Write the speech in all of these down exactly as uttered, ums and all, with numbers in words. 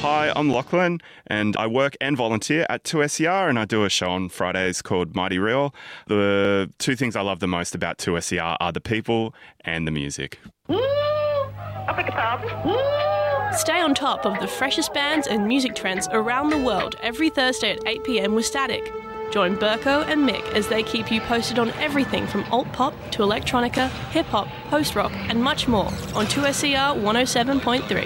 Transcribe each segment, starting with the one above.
Hi, I'm Lachlan, and I work and volunteer at two S E R, and I do a show on Fridays called Mighty Real. The two things I love the most about two S E R are the people and the music. Woo! I beg your pardon. Woo! Stay on top of the freshest bands and music trends around the world every Thursday at eight p.m. with Static. Join Burko and Mick as they keep you posted on everything from alt-pop to electronica, hip-hop, post-rock and much more on two S E R one oh seven point three.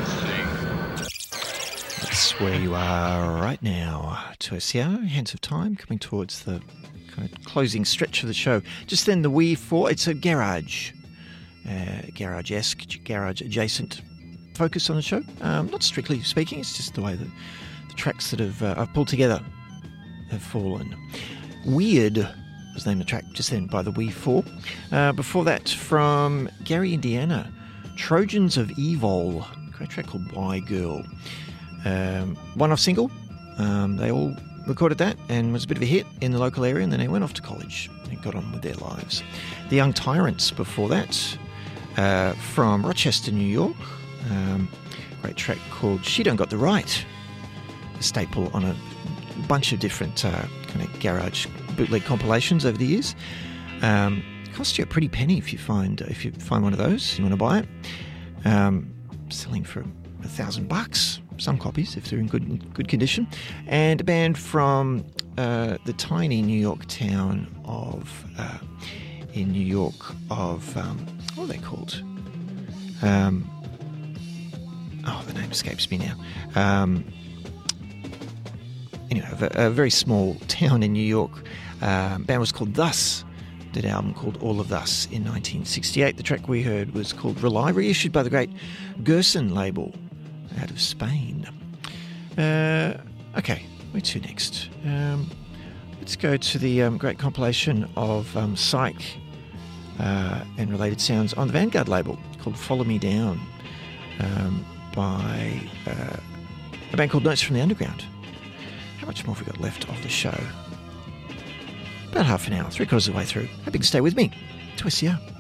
That's where you are right now. two S E R, Hands of Time, coming towards the kind of closing stretch of the show. Just then the Wii four, it's a garage, uh, garage-esque, garage-adjacent focus on the show. Um, not strictly speaking, it's just the way that the tracks that have uh, I've pulled together have fallen. Weird was the name of the track just then by the Wii four. Uh, before that, from Gary, Indiana, Trojans of Evol, a great track called Why Girl. Um, one-off single. Um, they all recorded that and was a bit of a hit in the local area, and then they went off to college and got on with their lives. The Young Tyrants before that, uh, from Rochester, New York. Um, great track called She Don't Got the Right, a staple on a bunch of different uh, kind of garage bootleg compilations over the years. Um, costs you a pretty penny if you find if you find one of those. You want to buy it. Um, selling for a thousand bucks. Some copies if they're in good good condition. And a band from uh, the tiny New York town of uh, in New York of um, what are they called? Um, oh, the name escapes me now. Um, Anyway, a, a very small town in New York. Um, band was called Thus. Did an album called All of Thus in nineteen sixty-eight. The track we heard was called Rely, reissued by the great Gerson label out of Spain. Uh, okay, where to next? Um, let's go to the um, great compilation of um, Psych uh, and related sounds on the Vanguard label called Follow Me Down um, by uh, a band called Notes from the Underground. How much more have we got left of the show? About half an hour, three quarters of the way through. Hope you can stay with me. two S E R.